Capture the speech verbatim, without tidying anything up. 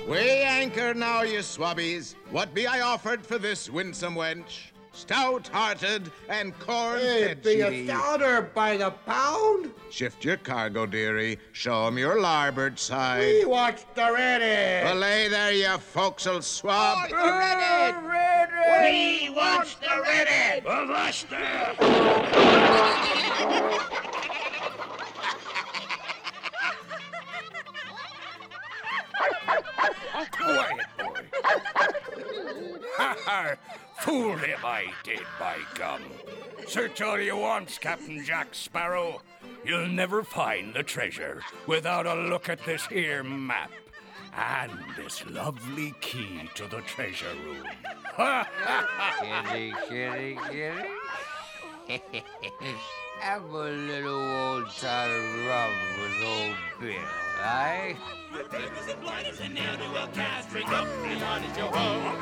We anchor now, ye swabbies. What be I offered for this winsome wench? Stout-hearted and Hey, be corn-fed a she be. stouter by the pound? Shift your cargo, dearie. Show 'em your larboard side. We watch the ready. Belay there, you forecastle swab. Ready. Ready. We watch the ready. Avasta! Quiet, boy. Ha ha! Fooled him I did, by gum. Search all you want, Captain Jack Sparrow. You'll never find the treasure without a look at this here map and this lovely key to the treasure room. Ha ha ha! Kitty, kitty, kitty. Have a little old time rum with old Bill, eh? With papers and blinders and ne'er-do-well cast, drink up, be honest, yo ho.